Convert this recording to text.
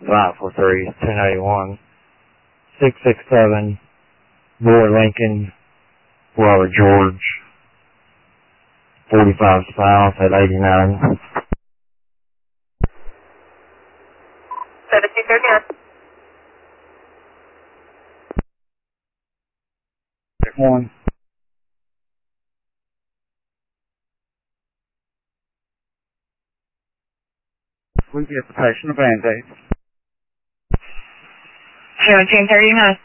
543 1081 667 Roy Lincoln, Robert George, 45 South at 89. 7239. Check one. We get the patient a Band-Aid. 1039.